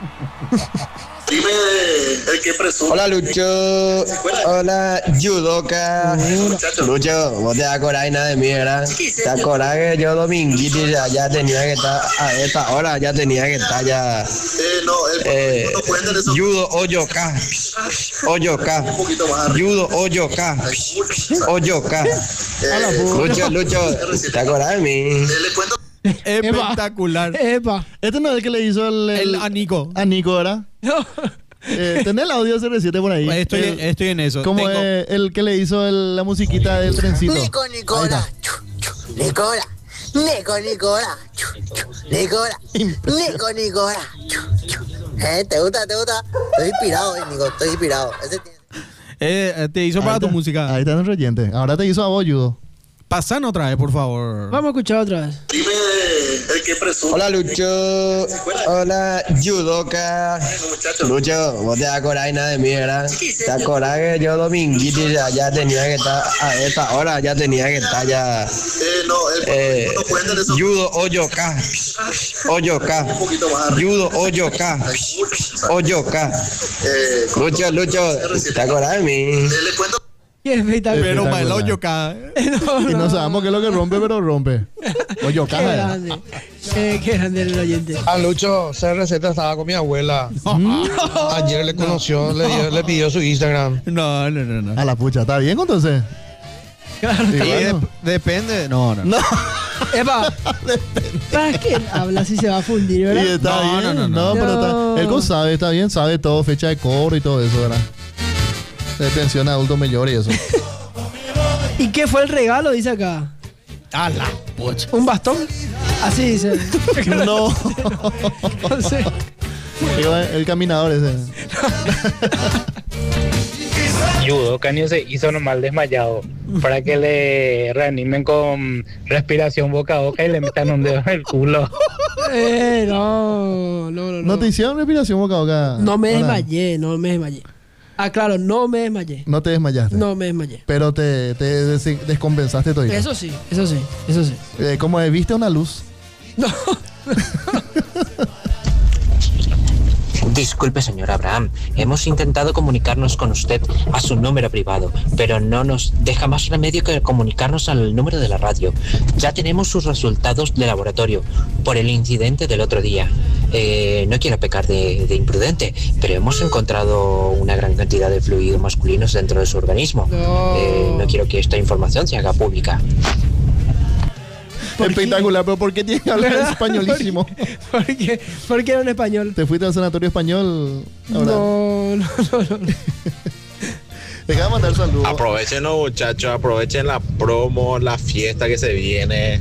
S11: Hola Lucho, hola Yudoka. Lucho, vos te acordás nada de mí, ¿verdad? Te acordás que yo dominguito ya, ya tenía que estar a esta hora, ya tenía que estar ya. Eh, Yudo Oyoka, Oyoka, Yudo Oyoka, Oyoka. Lucho, Lucho, ¿te acordás de mí?
S13: Espectacular.
S1: Epa.
S2: Este no es el que le hizo el...
S13: El a Nico.
S2: A Nico, ¿verdad?
S1: No.
S2: Eh, ¿Tenés el audio C R siete por ahí?
S13: Estoy,
S2: El-
S13: estoy en eso.
S2: ¿Cómo
S13: Tengo-
S2: es el que le hizo el- la musiquita del trencito?
S18: Nico, Nicola. Nicola. Nico, Nicola. Nicola. Nico, Nicola. ¿Eh? ¿Te gusta? ¿Te gusta? Estoy inspirado, eh, Nico. Estoy inspirado. Ese tiene-
S13: Eh, te hizo para
S2: Ahí
S13: tu
S2: está.
S13: música.
S2: Ahí está el reyente. Ahora te hizo a vos, Yudo.
S13: Pasan otra vez, por favor.
S1: Vamos a escuchar otra vez.
S11: Hola Lucho, hola Yudoka. Lucho, vos te acordás nada de mí, ¿verdad? Te acordás que yo dominguito ya, ya tenía que estar a esta hora, ya tenía que estar ya. Eh, Yudo Oyoka, Oyoka, Yudo Oyoka, Oyoka. Lucho, Lucho, ¿te acordás de mí?
S1: Qué espectacular.
S13: Pero
S2: Espectacular.
S13: bailó Yoka.
S1: No,
S2: Y no sabemos qué es lo que rompe, pero rompe. Oye,
S1: Qué
S2: caja.
S1: grande. Qué, qué grande el oyente.
S7: A Lucho, C R Z estaba con mi abuela. Ayer le conoció, le, dio- le pidió su Instagram.
S13: No, no, no, no.
S2: A la pucha, ¿está bien entonces?
S1: Claro.
S2: Sí,
S13: Y
S2: bueno.
S13: dep- depende. No, no.
S2: No.
S1: Epa. ¿Para qué él habla si se va a fundir,
S2: Sí,
S1: verdad?
S2: está
S13: No,
S2: bien.
S13: no, no,
S2: No,
S13: no.
S2: pero
S1: No.
S2: está, él con sabe, está bien, sabe todo, fecha de cobro y todo eso, ¿verdad? De pensión a adulto mayor y eso.
S1: ¿Y qué fue el regalo? Dice acá.
S13: A la pocha.
S1: ¿Un bastón? Así dice.
S2: No.
S1: No sé.
S2: Digo, el caminador ese.
S14: Yudoka ni se hizo nomás desmayado para que le reanimen con respiración boca a boca y le metan un dedo en el culo.
S1: Eh, no, no, no.
S2: ¿No te hicieron respiración boca a boca?
S1: No me
S2: Ahora,
S1: desmayé, no me desmayé. Ah, claro, no me desmayé.
S2: No te desmayaste.
S1: No me desmayé.
S2: Pero te, te des- descompensaste todo.
S1: Eso sí, eso sí, eso sí.
S2: Eh, como de, viste una luz.
S1: No.
S19: Disculpe, señor Abraham. Hemos intentado comunicarnos con usted a su número privado, pero no nos deja más remedio que comunicarnos al número de la radio. Ya tenemos sus resultados de laboratorio por el incidente del otro día. Eh, no quiero pecar de, de imprudente, pero hemos encontrado una gran cantidad de fluidos masculinos dentro de su organismo.
S1: No.
S19: Eh, no quiero que esta información se haga pública.
S2: Espectacular, pero ¿por qué tienes que hablar españolísimo?
S1: ¿Por qué? ¿Por qué era en español?
S2: ¿Te fuiste al sanatorio español? Ahora.
S1: No, no, no, no.
S2: Deja de mandar saludos.
S17: Aprovechen los muchachos, aprovechen la promo, la fiesta que se viene.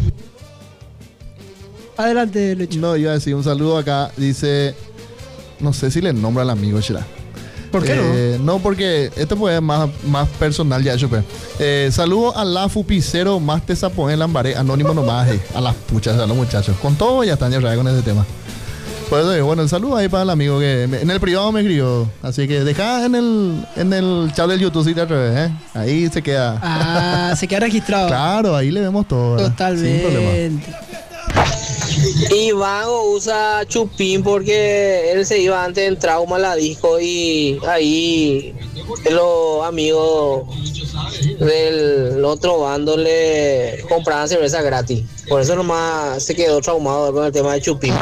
S1: Adelante, Lucho.
S2: No, iba a decir un saludo acá. Dice, no sé si le nombra al amigo, Shira.
S1: ¿Por qué
S2: eh, no? No, porque esto pues es más, más personal ya, Chope. Eh, saludo a la Fupicero, más te sapo en Lambaré, anónimo nomás, eh, a las puchas, a los muchachos. Con todo ya están ya con ese tema. Por eso, bueno, el saludo ahí para el amigo que me, en el privado me escribió. Así que deja en el, en el chat del YouTube si te atreves, ¿eh? Ahí se queda.
S1: Ah, se queda registrado.
S2: Claro, ahí le vemos todo. ¿verdad?
S1: Totalmente.
S2: Sin problema.
S15: Iván usa chupín porque él se iba antes del trauma a la disco y ahí los amigos del otro bando le compraban cerveza gratis. Por eso nomás se quedó traumado con el tema de chupín.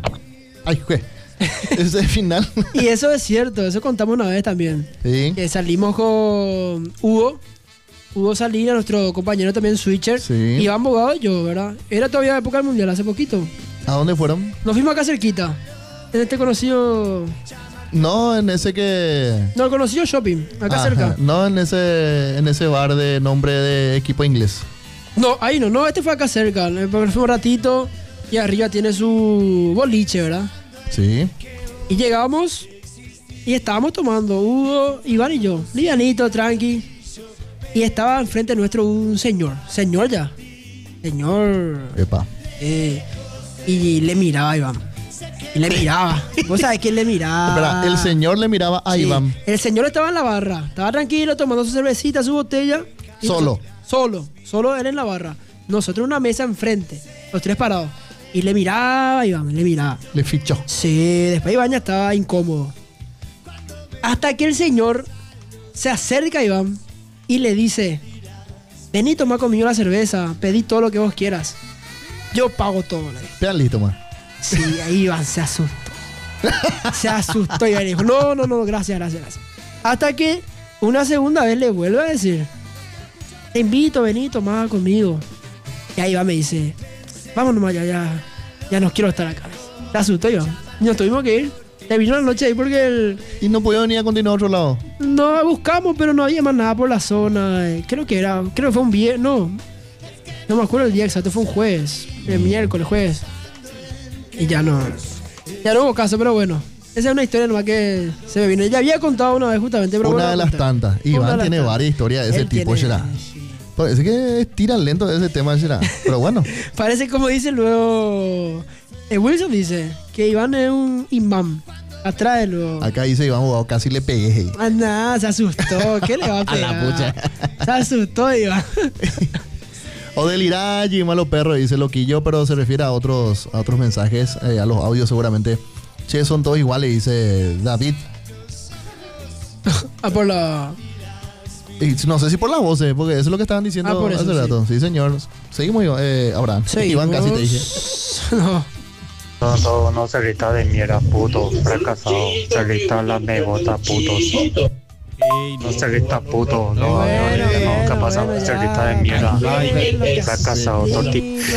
S2: Ay, güey. Ese final.
S1: Y eso es cierto, eso contamos una vez también.
S2: Sí.
S1: Que salimos con Hugo. Hugo Salinas, nuestro compañero también Switcher.
S2: Sí.
S1: Iván Bogado y yo, ¿verdad? Era todavía época del mundial, hace poquito.
S2: ¿A dónde fueron?
S1: Nos fuimos acá cerquita. En este conocido.
S2: No, en ese que.
S1: No, el conocido shopping, acá
S2: Ajá.
S1: cerca.
S2: No, en ese, en ese bar de nombre de equipo inglés.
S1: No, ahí no, no, este fue acá cerca. Porque fue un ratito y arriba tiene su boliche, ¿verdad?
S2: Sí.
S1: Y llegamos y estábamos tomando Hugo, Iván y yo. Livianito, tranqui. Y estaba enfrente nuestro un señor. Señor ya. Señor.
S2: Epa.
S1: Eh, y le miraba a Iván. Y le miraba. ¿Vos sabés quién le miraba?
S2: Espera, el señor le miraba a
S1: Sí.
S2: Iván.
S1: El señor estaba en la barra. Estaba tranquilo tomando su cervecita, su botella. Y
S2: Solo.
S1: nosotros- solo. Solo él en la barra. Nosotros en una mesa enfrente. Los tres parados. Y le miraba a Iván. Le miraba.
S2: Le fichó.
S1: Sí, después Iván ya estaba incómodo. Hasta que el señor se acerca a Iván y le dice: vení, toma conmigo la cerveza, pedí todo lo que vos quieras. Yo pago todo. Le dije.
S2: Vean listo, man.
S1: Sí, ahí Iván se asustó. Se asustó y dijo: no, no, no, gracias, gracias, gracias. Hasta que una segunda vez le vuelve a decir: te invito, vení, toma conmigo. Y ahí Iván me dice: vamos nomás, ya, ya, ya no quiero estar acá. Se asustó Iván. Y nos tuvimos que ir. Le vino la noche ahí porque el...
S2: Y no podía venir a continuar a otro lado.
S1: No, buscamos, pero no había más nada por la zona. Eh, Creo que era, creo que fue un viernes, no. No me acuerdo el día exacto, fue un jueves. El miércoles, jueves. Y ya no. Ya no hubo caso, pero bueno. Esa es una historia nomás que se me vino. Ya había contado una vez justamente, pero
S2: Una
S1: bueno,
S2: de las
S1: contar.
S2: tantas.
S1: Una de
S2: Iván
S1: las
S2: tiene
S1: tantas.
S2: varias historias de ese
S1: Él
S2: tipo,
S1: tiene-
S2: será. Parece que tiran lento de ese tema, será. Pero bueno.
S1: Parece como dice luego... eh, Wilson dice que Iván es un imán. Atrás de lo...
S2: Acá dice Iván Bogado, casi le pegué. hey.
S1: Ah, nada, se asustó. ¿Qué le va a
S2: A
S1: pegar?
S2: la pucha.
S1: Se asustó, Iván.
S2: O delirá, y malo perro, dice Loquillo, pero se refiere a otros, a otros mensajes, eh, a los audios seguramente. Che, son todos iguales, dice David.
S1: Ah, por la...
S2: Y no sé si por las voces, porque eso es lo que estaban diciendo
S1: Ah, por eso,
S2: hace
S1: sí.
S2: rato. Sí, señor. Seguimos, eh, Abraham. Iván casi te dije.
S1: No.
S20: No, no, no, cerrita de mierda, puto, fracasado. Cerrita la megota, putos. No, cerrita, puto. No, no, no, no, ¿qué pasa? Cerrita de mierda. Fracasado, tortilla.